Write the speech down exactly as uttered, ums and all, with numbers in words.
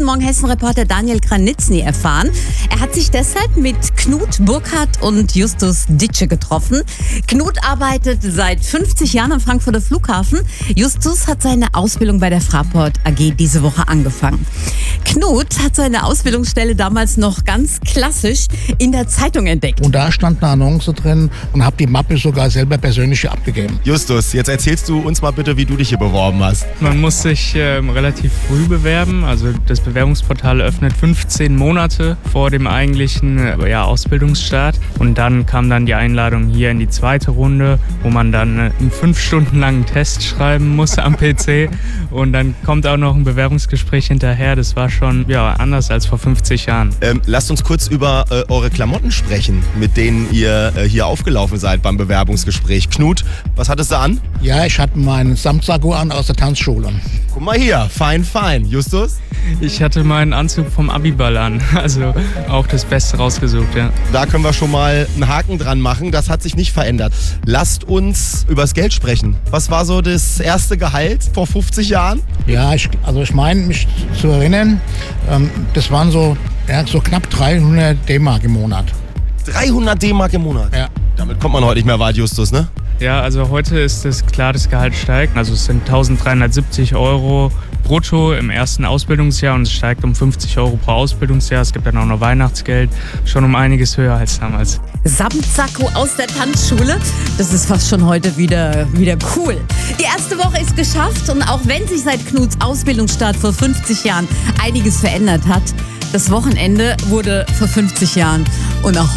Guten Morgen Hessen-Reporter Daniel Kranitzny erfahren. Er hat sich deshalb mit Knut Burkhardt und Justus Ditsche getroffen. Knut arbeitet seit fünfzig Jahren am Frankfurter Flughafen. Justus hat seine Ausbildung bei der Fraport A G diese Woche angefangen. Knut hat seine Ausbildungsstelle damals noch ganz klassisch in der Zeitung entdeckt. Und da stand eine Annonce drin und habe die Mappe sogar selber persönlich abgegeben. Justus, jetzt erzählst du uns mal bitte, wie du dich hier beworben hast. Man muss sich äh, relativ früh bewerben. Also das Bewerbungsportal öffnet fünfzehn Monate vor dem eigentlichen äh, ja, Ausbildungsstart. Und dann kam dann die Einladung hier in die zweite Runde, wo man dann äh, einen fünf Stunden langen Test schreiben muss am P C. Und dann kommt auch noch ein Bewerbungsgespräch hinterher. Das war schon ja, anders als vor fünfzig Jahren. Ähm, lasst uns kurz über äh, eure Klamotten sprechen, mit denen ihr äh, hier aufgelaufen seid beim Bewerbungsgespräch. Knut, was hattest du an? Ja, ich hatte meinen Samtsacko an aus der Tanzschule. Guck mal hier, fein, fein. Justus? Ich hatte meinen Anzug vom Abiball an, also auch das Beste rausgesucht, ja. Da können wir schon mal einen Haken dran machen, das hat sich nicht verändert. Lasst uns übers Geld sprechen. Was war so das erste Gehalt vor fünfzig Jahren? Ja, ich, also ich meine, mich zu erinnern, ähm, das waren so, ja, so knapp dreihundert D-Mark im Monat. dreihundert D-Mark im Monat? Ja. Damit kommt man heute nicht mehr weit, Justus, ne? Ja, also heute ist es klar, das Gehalt steigt. Also es sind eintausenddreihundertsiebzig Euro brutto im ersten Ausbildungsjahr und es steigt um fünfzig Euro pro Ausbildungsjahr. Es gibt dann auch noch Weihnachtsgeld, schon um einiges höher als damals. Samtsacko aus der Tanzschule, das ist fast schon heute wieder, wieder cool. Die erste Woche ist geschafft und auch wenn sich seit Knuts Ausbildungsstart vor fünfzig Jahren einiges verändert hat, das Wochenende wurde vor fünfzig Jahren und auch